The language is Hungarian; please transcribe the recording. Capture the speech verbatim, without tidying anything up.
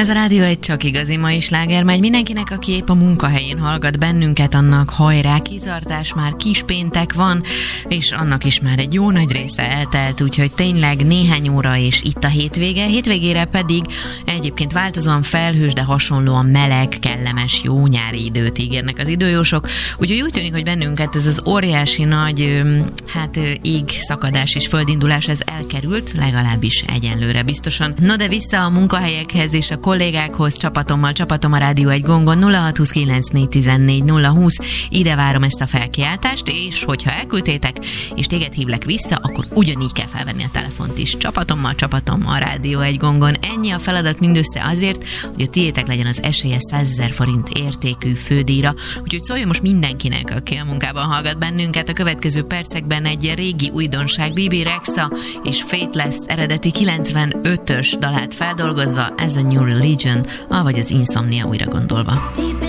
Ez a Rádió egy csak igazi mai sláger megy. Mindenkinek, aki épp a munkahelyén hallgat bennünket, annak hajrá, kitartás, már kispéntek van, és annak is már egy jó nagy része eltelt, úgyhogy tényleg néhány óra, és itt a hétvége. Hétvégére pedig egyébként változóan felhős, de hasonlóan meleg, kellemes, jó nyári időt ígérnek az időjósok. Úgyhogy úgy tűnik, hogy bennünket ez az óriási nagy hát égszakadás és földindulás, ez elkerült, legalábbis egyenlőre biztosan. No, de vissza a munkahelyekhez és a kollégákhoz, csapatommal, csapatom a Rádió egy gongon, nulla hat huszonkilenc négy tizennégy nulla húsz, ide várom ezt a felkiáltást, és hogyha elküldtétek, és téged hívlek vissza, akkor ugyanígy kell felvenni a telefont is. Csapatommal, csapatom a Rádió egy gongon. Ennyi a feladat mindössze azért, hogy a tiétek legyen az esélye százezer forint értékű fődíjra. Úgyhogy szóljon most mindenkinek, aki a munkában hallgat bennünket. A következő percekben egy régi újdonság, Bibi Rexha és Faithless eredeti kilencvenötös dalát feldolgozva, ez a New Religion, avagy az Insomnia újra gondolva.